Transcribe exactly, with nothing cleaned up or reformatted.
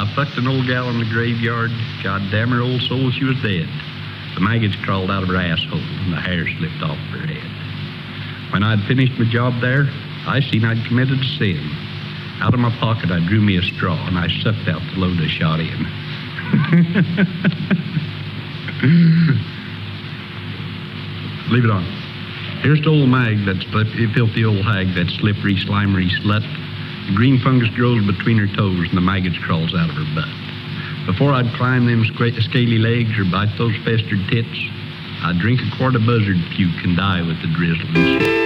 I fucked an old gal in the graveyard. God damn her old soul, she was dead. The maggots crawled out of her asshole, and the hair slipped off her head. When I'd finished my job there, I seen I'd committed a sin. Out of my pocket, I drew me a straw, and I sucked out the load I shot in. Leave it on. Here's the old mag, that filthy old hag, that slippery, slimery slut. The green fungus grows between her toes, and the maggots crawls out of her butt. Before I'd climb them scaly legs or bite those festered tits, I'd drink a quart of buzzard puke and die with the drizzle and shit.